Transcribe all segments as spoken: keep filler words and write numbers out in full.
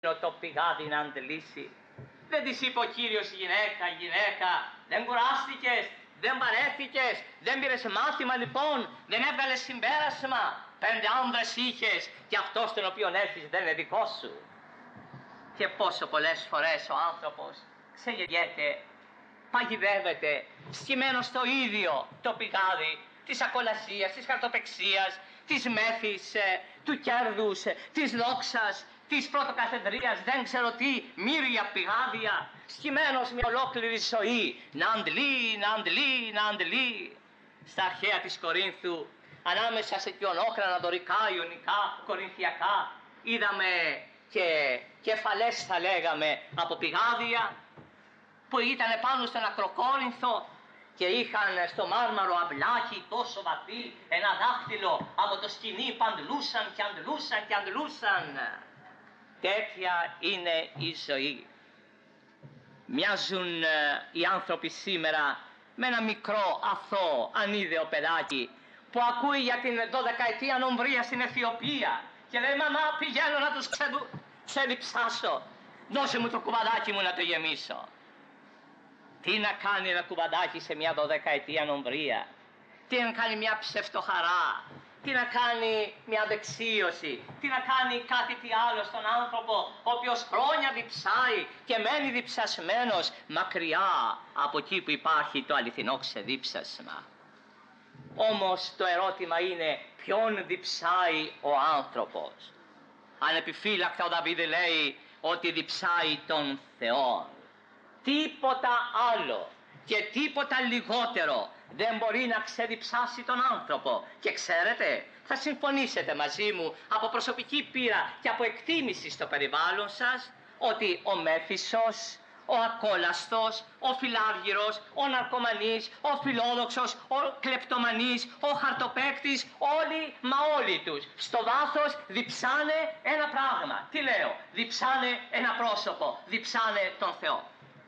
το πηγάδι να αντλήσει. Δεν της είπε ο Κύριος γυναίκα, γυναίκα, δεν κουράστηκες, δεν παρέθηκες, δεν πήρες μάθημα λοιπόν, δεν έβγαλες συμπέρασμα. Πέντε άνδρες είχες και αυτός τον οποίον έρθεις δεν είναι δικό σου. Και πόσο πολλές φορές ο άνθρωπος ξεγελιέται, παγιδεύεται, στημένος στο ίδιο το πηγάδι της ακολασίας, της χαρτοπεξίας, της μέθης, ε, του κέρδους, ε, της δόξας, της πρωτοκαθεδρίας, δεν ξέρω τι, μύρια πηγάδια, στημένος με ολόκληρη ζωή, να αντλεί, να αντλεί, να αντλεί. Στα αρχαία της Κορίνθου, ανάμεσα σε κοιονόκρανα, δωρικά, ιωνικά, κορινθιακά, είδαμε και κεφαλές θα λέγαμε από πηγάδια που ήταν πάνω στον Ακροκόρινθο και είχαν στο μάρμαρο αμπλάκι τόσο βαθύ ένα δάχτυλο από το σκηνή που αντλούσαν και αντλούσαν και αντλούσαν. Τέτοια είναι η ζωή. Μοιάζουν ε, οι άνθρωποι σήμερα με ένα μικρό αθώο ανίδεο παιδάκι που ακούει για την δωδεκαετία νομβρία στην Αιθιοπία και λέει «Μαμά, πηγαίνω να τους ξεδου... ξεδιψάσω, δώσε μου το κουβαδάκι μου να το γεμίσω». Τι να κάνει ένα κουβαδάκι σε μια δωδεκαετία νομβρία, τι να κάνει μια ψευτοχαρά, τι να κάνει μια δεξίωση, τι να κάνει κάτι τι άλλο στον άνθρωπο ο οποίος χρόνια διψάει και μένει διψασμένος μακριά από εκεί που υπάρχει το αληθινό ξεδίψασμα. Όμως το ερώτημα είναι ποιον διψάει ο άνθρωπος. Ανεπιφύλακτα ο Δαβίδ λέει ότι διψάει τον Θεό. Τίποτα άλλο και τίποτα λιγότερο δεν μπορεί να ξεδιψάσει τον άνθρωπο. Και ξέρετε, θα συμφωνήσετε μαζί μου από προσωπική πείρα και από εκτίμηση στο περιβάλλον σας ότι ο Μέφισσος, ο ακόλαστος, ο φιλάργυρος, ο ναρκωμανής, ο φιλόδοξος, ο κλεπτομανής, ο χαρτοπαίκτης, όλοι μα όλοι τους στο βάθος διψάνε ένα πράγμα. Τι λέω? Διψάνε ένα πρόσωπο, διψάνε τον Θεό.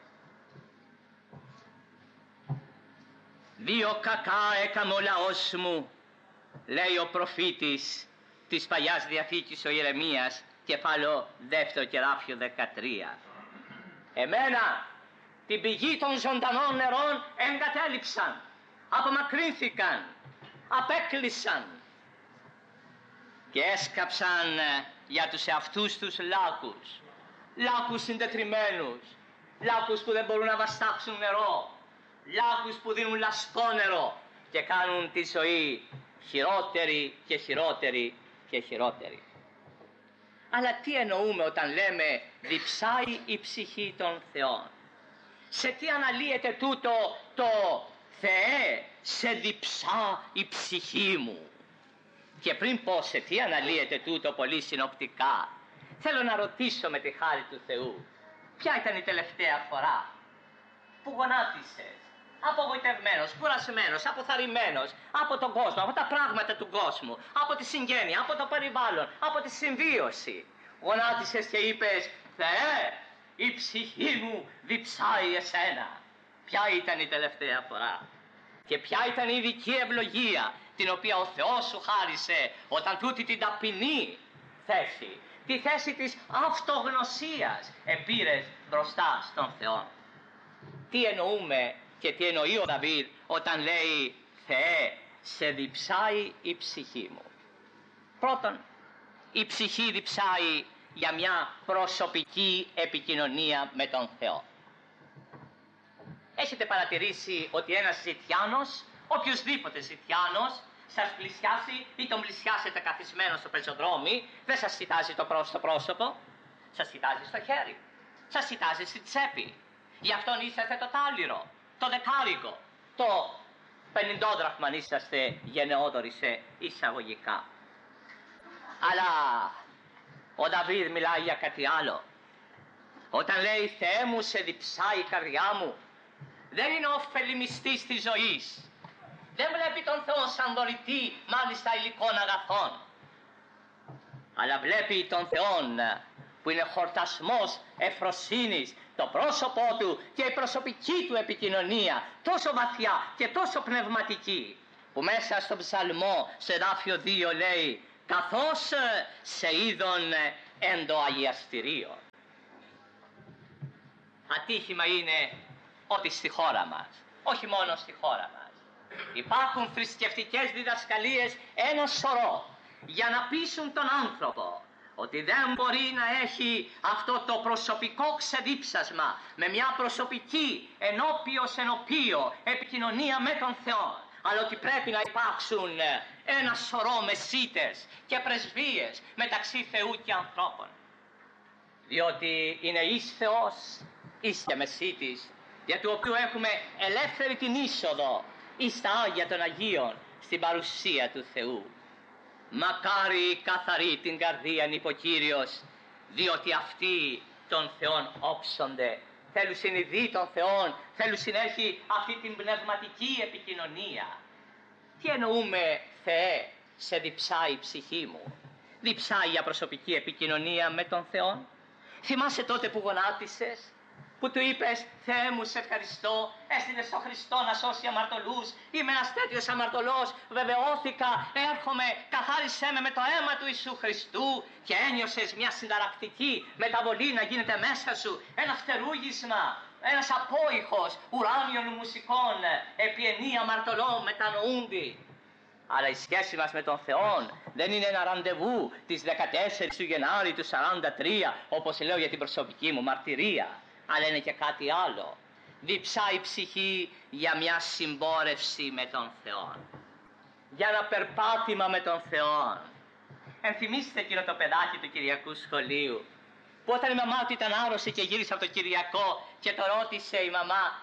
Δύο κακά έκαμε ο λαός μου, λέει ο προφήτης της Παλιάς Διαθήκης ο Ιερεμίας, κεφάλαιο δεύτερο κεράφιο δεκατρία. Εμένα την πηγή των ζωντανών νερών εγκατέλειψαν, απομακρύνθηκαν, απέκλεισαν και έσκαψαν για τους εαυτούς τους λάκους, λάκους συντετριμμένους, λάκους που δεν μπορούν να βαστάξουν νερό, λάκους που δίνουν λασπό νερό και κάνουν τη ζωή χειρότερη και χειρότερη και χειρότερη. Αλλά τι εννοούμε όταν λέμε διψάει η ψυχή των Θεών? Σε τι αναλύεται τούτο το Θεέ, σε διψά η ψυχή μου? Και πριν πω σε τι αναλύεται τούτο πολύ συνοπτικά, θέλω να ρωτήσω με τη χάρη του Θεού, ποια ήταν η τελευταία φορά που γονάτισες απογοητευμένος, κουρασμένος, αποθαρρυμένος από τον κόσμο, από τα πράγματα του κόσμου, από τη συγγένεια, από το περιβάλλον, από τη συμβίωση? Γονάτισες και είπες «Θεέ, η ψυχή μου διψάει εσένα». Ποια ήταν η τελευταία φορά? Και ποια ήταν η ειδική ευλογία την οποία ο Θεός σου χάρισε όταν τούτη την ταπεινή θέση, τη θέση της αυτογνωσίας επήρες μπροστά στον Θεό? Τι εννοούμε και τι εννοεί ο Δαβίδ όταν λέει «Θεέ, σε διψάει η ψυχή μου»? Πρώτον, η ψυχή διψάει για μια προσωπική επικοινωνία με τον Θεό. Έχετε παρατηρήσει ότι ένας ζητιάνος, οποιοσδήποτε ζητιάνος, σας πλησιάσει ή τον πλησιάσετε καθισμένο στο πεζοδρόμι, δεν σας κοιτάζει το πρόσωπο πρόσωπο, σας κοιτάζει στο χέρι, σας κοιτάζει στη τσέπη. Γι' αυτόν είσαστε το τάλιρο, το δεκάρικο, το πενηντόδραχμα αν είσαστε γενναιόδοροι σε εισαγωγικά. Αλλά ο Δαβίδ μιλάει για κάτι άλλο. Όταν λέει «Θεέ μου, σε διψάει η καρδιά μου», δεν είναι ωφελημιστής της ζωής. Δεν βλέπει τον Θεό σαν δωρητή μάλιστα υλικών αγαθών, αλλά βλέπει τον Θεό που είναι χορτασμός ευφροσύνης, το πρόσωπό του και η προσωπική του επικοινωνία τόσο βαθιά και τόσο πνευματική, που μέσα στον ψαλμό σε εδάφιο δύο λέει «Καθώς σε είδον εν το αγιαστηρίο». Ατύχημα είναι ότι στη χώρα μας, όχι μόνο στη χώρα μας, υπάρχουν θρησκευτικές διδασκαλίες ένα σωρό για να πείσουν τον άνθρωπο ότι δεν μπορεί να έχει αυτό το προσωπικό ξεδίψασμα με μια προσωπική ενώπιος ενωπίο επικοινωνία με τον Θεό, αλλά ότι πρέπει να υπάρξουν ένα σωρό μεσίτες και πρεσβείες μεταξύ Θεού και ανθρώπων, διότι είναι εις Θεός εις και μεσίτης, για του οποίου έχουμε ελεύθερη την είσοδο εις τα Άγια των Αγίων στην παρουσία του Θεού. Μακάρι καθαρή την καρδίαν είπε ο Κύριος, διότι αυτοί των Θεών όψονται. Θέλουν συνειδεί των Θεών, θέλουν συνέχει αυτή την πνευματική επικοινωνία. Τι εννοούμε Θεέ, σε διψάει η ψυχή μου? Διψάει για προσωπική επικοινωνία με τον Θεό. Θυμάσαι τότε που γονάτισες, που του είπες Θεέ μου σε ευχαριστώ, έστειλες τον Χριστό να σώσει αμαρτωλούς, είμαι ένας τέτοιος αμαρτωλός, βεβαιώθηκα, έρχομαι, καθάρισέ με με το αίμα του Ιησού Χριστού, και ένιωσες μια συνταρακτική μεταβολή να γίνεται μέσα σου, ένα φτερούγισμα, ένας απόϊχος ουράνιων μουσικών, επί ενή αμαρτωλών μετανοούντι. Αλλά η σχέση μας με τον Θεό δεν είναι ένα ραντεβού της δεκατέσσερις του Γενάρη του σαράντα τρία, όπως λέω για την προσωπική μου μαρτυρία, αλλά είναι και κάτι άλλο. Διψάει η ψυχή για μια συμπόρευση με τον Θεό, για ένα περπάτημα με τον Θεό. Ενθυμίστε εκείνο το παιδάκι του Κυριακού σχολείου, που όταν η μαμά του ήταν άρρωστη και γύρισε από το Κυριακό και το ρώτησε η μαμά,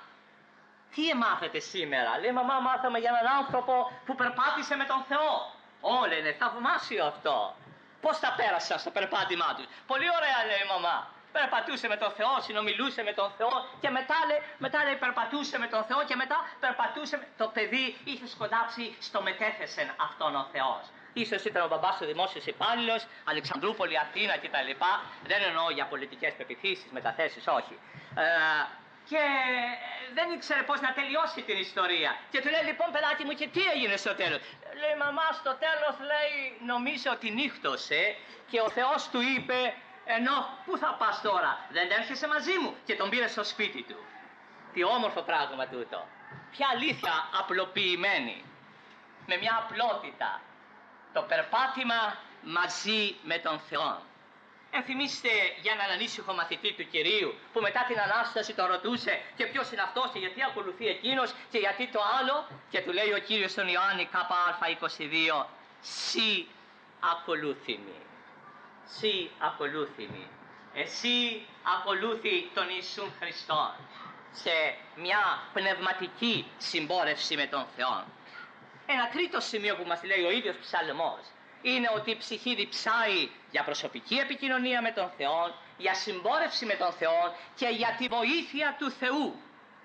τι μάθετε σήμερα? Λέει, μαμά, μάθαμε για έναν άνθρωπο που περπάτησε με τον Θεό. Ω, λένε, θαυμάσιο αυτό. Πώς τα πέρασαν στο περπάτημά του? Πολύ ωραία, λέει η μαμά. Περπατούσε με τον Θεό, συνομιλούσε με τον Θεό και μετά λέει, μετά λέει περπατούσε με τον Θεό και μετά περπατούσε με... Το παιδί είχε σκοντάψει στο μετέθεσεν αυτόν ο Θεός. Ίσως ήταν ο μπαμπάς του δημόσιος υπάλληλος, Αλεξανδρούπολη, Αθήνα κτλ. Δεν εννοώ για πολιτικές πεποιθήσεις, μεταθέσεις, όχι. Ε, και δεν ήξερε πώς να τελειώσει την ιστορία. Και του λέει, λοιπόν, παιδάκι μου, και τι έγινε στο τέλος? Λέει, μαμά, στο τέλος, λέει, νομίζω ότι νύχτωσε και ο Θεός του είπε, ενώ πού θα πας τώρα, δεν έρχεσαι μαζί μου? Και τον πήρε στο σπίτι του. Τι όμορφο πράγμα τούτο. Ποια αλήθεια απλοποιημένη, με μια απλότητα. Το περπάτημα μαζί με τον Θεό. Ενθυμίστε για έναν ανήσυχο μαθητή του Κυρίου που μετά την Ανάσταση τον ρωτούσε και ποιος είναι αυτός και γιατί ακολουθεί εκείνος και γιατί το άλλο, και του λέει ο Κύριος στον Ιωάννη ΚΑ είκοσι δύο, «Συ ακολούθημι, συ ακολούθημι». Εσύ ακολούθη τον Ιησού Χριστό σε μια πνευματική συμπόρευση με τον Θεό. Ένα τρίτο σημείο που μας λέει ο ίδιος ψαλμός είναι ότι η ψυχή διψάει για προσωπική επικοινωνία με τον Θεό, για συμπόρευση με τον Θεό και για τη βοήθεια του Θεού.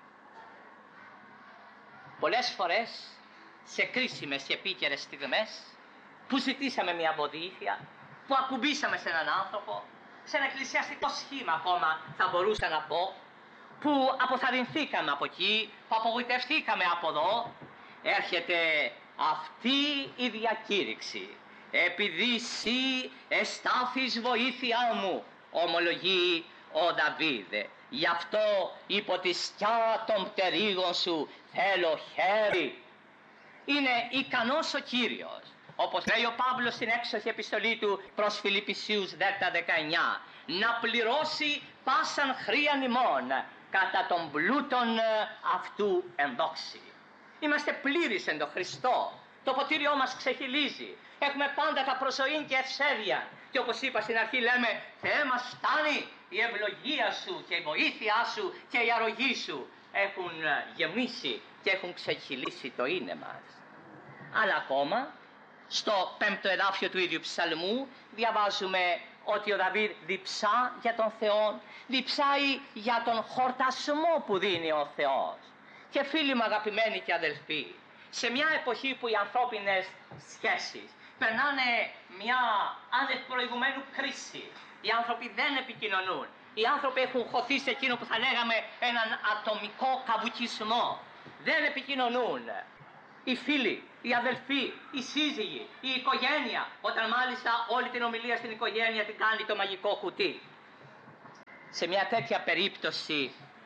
Πολλές φορές σε κρίσιμες και επίκαιρες στιγμές που ζητήσαμε μια βοήθεια, που ακουμπήσαμε σε έναν άνθρωπο, σε ένα εκκλησιαστικό σχήμα ακόμα θα μπορούσα να πω, που αποθαρρυνθήκαμε από εκεί, που απογοητευτήκαμε από εδώ, έρχεται αυτή η διακήρυξη. Επειδή εσύ εστάθης βοήθειά μου, ομολογεί ο Δαβίδ, γι' αυτό υπό τη σκιά των πτερίγων σου θέλω χέρι. Είναι ικανός ο Κύριος, όπως λέει ο Παύλος στην έξοχη επιστολή του προς Φιλιππισίους δέκα δεκαεννιά, να πληρώσει πάσαν χρείαν ημών κατά των πλούτων αυτού ενδόξη. Είμαστε πλήρεις εν το Χριστό. Το ποτήριό μας ξεχυλίζει. Έχουμε πάντα τα προσοήν και ευσέβεια. Και όπως είπα στην αρχή, λέμε, Θεέ μας φτάνει, η ευλογία σου και η βοήθειά σου και η αρρωγή σου έχουν γεμίσει και έχουν ξεχυλήσει το είναι μας. Αλλά ακόμα, στο πέμπτο εδάφιο του ίδιου ψαλμού, διαβάζουμε ότι ο Δαβίδ διψά για τον Θεό, διψάει για τον χορτασμό που δίνει ο Θεός. Και φίλοι μου αγαπημένοι και αδελφοί, σε μια εποχή που οι ανθρώπινες σχέσεις περνάνε μια άνευ προηγουμένου κρίση, οι άνθρωποι δεν επικοινωνούν, οι άνθρωποι έχουν χωθεί σε εκείνο που θα λέγαμε έναν ατομικό καβουκισμό, δεν επικοινωνούν. Οι φίλοι, οι αδελφοί, οι σύζυγοι, η οικογένεια, όταν μάλιστα όλη την ομιλία στην οικογένεια την κάνει το μαγικό κουτί. Σε μια τέτοια περίπτωση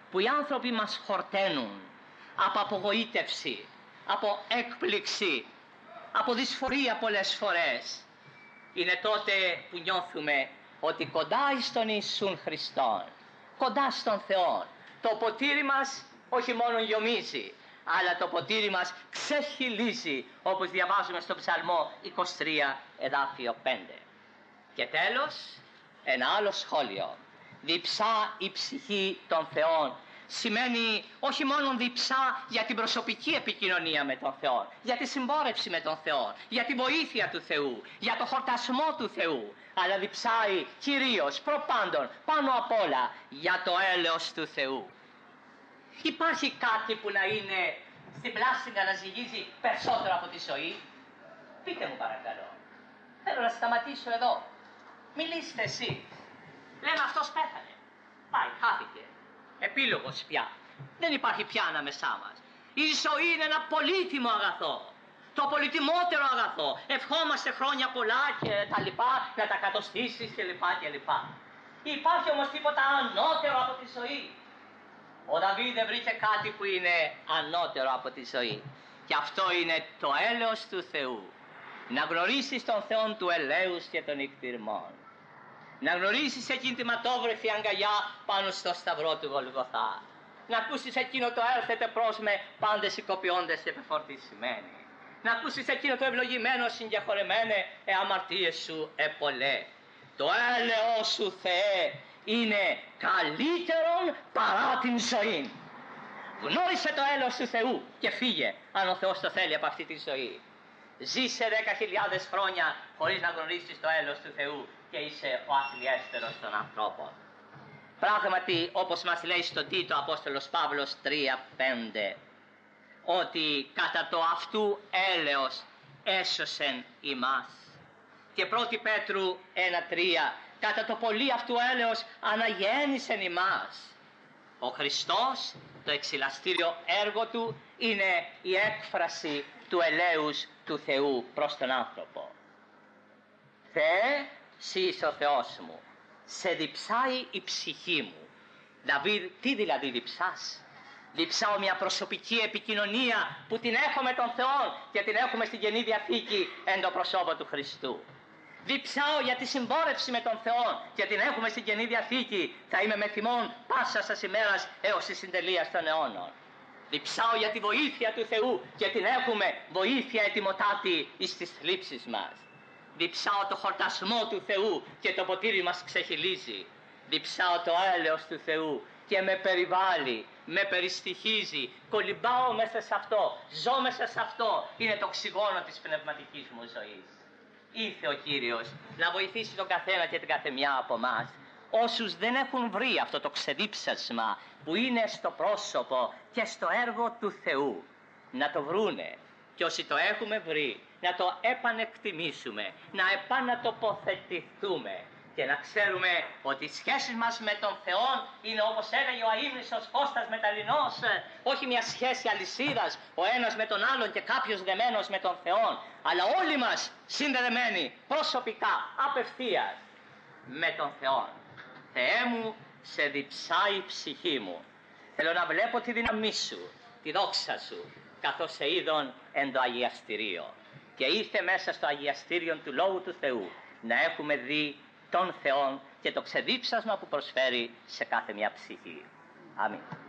που οι άνθρωποι μας χορταίνουν από απογοήτευση, από έκπληξη, από δυσφορία πολλές φορές, είναι τότε που νιώθουμε ότι κοντά εις τον Ιησούν Χριστόν, κοντά στον Θεό, το ποτήρι μας όχι μόνο γιομίζει, αλλά το ποτήρι μας ξεχυλίζει, όπως διαβάζουμε στο Ψαλμό είκοσι τρία εδάφιο πέντε. Και τέλος, ένα άλλο σχόλιο. Διψά η ψυχή των Θεών σημαίνει όχι μόνο διψά για την προσωπική επικοινωνία με τον Θεό, για τη συμπόρευση με τον Θεό, για τη βοήθεια του Θεού, για το χορτασμό του Θεού, αλλά διψάει κυρίως, προπάντων, πάνω απ' όλα, για το έλεος του Θεού. Υπάρχει κάτι που να είναι στην πλάστιγκα να ζυγίζει περισσότερο από τη ζωή? Πείτε μου παρακαλώ. Θέλω να σταματήσω εδώ. Μιλήστε εσείς. Λέμε αυτός πέθανε. Πάει, χάθηκε. Επίλογος πια. Δεν υπάρχει πια ανάμεσά μας. Η ζωή είναι ένα πολύτιμο αγαθό. Το πολυτιμότερο αγαθό. Ευχόμαστε χρόνια πολλά και τα λοιπά, να τα κατοστήσεις και λοιπά και λοιπά. Υπάρχει όμως τίποτα ανώτερο από τη ζωή? Ο Δαβίδ δεν βρήκε κάτι που είναι ανώτερο από τη ζωή. Και αυτό είναι το έλεος του Θεού. Να γνωρίσεις τον Θεό του ελέους και των νυχτηρμών. Να γνωρίσεις εκείνη τη ματόβρεφη αγκαλιά πάνω στο σταυρό του Γολγοθά. Να ακούσεις εκείνο το έρθετε προς με πάντες οικοποιώντες και επεφορτισμένοι. Να ακούσεις εκείνο το ευλογημένο συγκεχωρεμένε ε αμαρτίες σου επολέ. Το έλεος σου Θεέ είναι καλύτερον παρά την ζωή. Γνώρισε το έλεος του Θεού και φύγε, αν ο Θεός το θέλει, από αυτή τη ζωή. Ζήσε δέκα χιλιάδες χρόνια χωρίς να γνωρίσεις το έλεος του Θεού και είσαι ο αθλιέστερος των ανθρώπων. Πράγματι, όπως μας λέει στον Τίτο Απόστολος Παύλος τρία πέντε, ότι κατά το αυτού έλεος έσωσεν ημάς. Και πρώτη Πέτρου ένα τρία, κατά το πολύ αυτού έλεος αναγέννησεν ημάς. Ο Χριστός, το εξηλαστήριο έργο του, είναι η έκφραση του ελέους του Θεού προς τον άνθρωπο. Θεέ, Συ είσαι ο Θεός μου, σε διψάει η ψυχή μου. Δαβίδ, τι δηλαδή διψάς? Διψάω μια προσωπική επικοινωνία που την έχω με τον Θεό και την έχουμε στην Καινή Διαθήκη εν το προσώπο του Χριστού. Διψάω για τη συμπόρευση με τον Θεό και την έχουμε στην Καινή Διαθήκη. Θα είμαι με θυμόν πάσα σας ημέρας έως τη συντελεία των αιώνων. Διψάω για τη βοήθεια του Θεού και την έχουμε βοήθεια ετοιμοτάτη εις τις θλίψεις μας. Διψάω το χορτασμό του Θεού και το ποτήρι μας ξεχυλίζει. Διψάω το έλεος του Θεού και με περιβάλλει, με περιστοιχίζει, κολυμπάω μέσα σε αυτό, ζω μέσα σε αυτό. Είναι το οξυγόνο της πνευματικής μου ζωής. Ήρθε ο Κύριος να βοηθήσει τον καθένα και την καθεμιά από εμάς. Όσους δεν έχουν βρει αυτό το ξεδίψασμα που είναι στο πρόσωπο και στο έργο του Θεού, να το βρούνε. Και όσοι το έχουμε βρει, να το επανεκτιμήσουμε, να επανατοποθετηθούμε και να ξέρουμε ότι οι σχέσεις μας με τον Θεό είναι, όπως έλεγε ο αείμνηστος Κώστας Μεταλλινός, όχι μια σχέση αλυσίδας, ο ένας με τον άλλον και κάποιος δεμένος με τον Θεό, αλλά όλοι μας συνδεδεμένοι προσωπικά, απευθείας με τον Θεό. Θεέ μου, σε διψάει η ψυχή μου. Θέλω να βλέπω τη δύναμή σου, τη δόξα σου, καθώς σε είδον εν το αγιαστηρίο. Και ήρθε μέσα στο αγιαστήριο του Λόγου του Θεού να έχουμε δει τον Θεό και το ξεδίψασμα που προσφέρει σε κάθε μια ψυχή. Αμήν.